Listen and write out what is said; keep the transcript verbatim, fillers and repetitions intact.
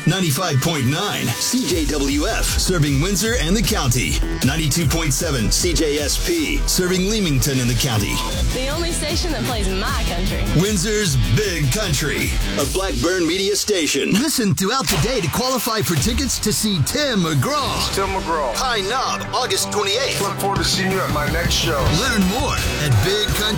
ninety-five point nine C J W F, serving Windsor and the county. ninety-two point seven C J S P, serving Leamington and the county. The only station that plays my country. Windsor's Big Country, a Blackburn media station. Listen throughout the day to qualify for tickets to see Tim McGraw. Tim McGraw. Pine Knob, August twenty-eighth. Look forward to seeing you at my next show. Learn more at big country